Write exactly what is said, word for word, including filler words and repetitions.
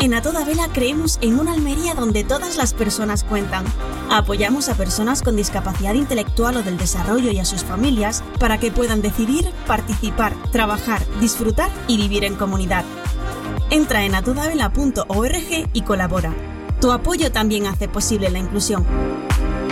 En A Toda Vela creemos en una Almería donde todas las personas cuentan. Apoyamos a personas con discapacidad intelectual o del desarrollo y a sus familias para que puedan decidir, participar, trabajar, disfrutar y vivir en comunidad. Entra en a toda vela punto org y colabora. Tu apoyo también hace posible la inclusión.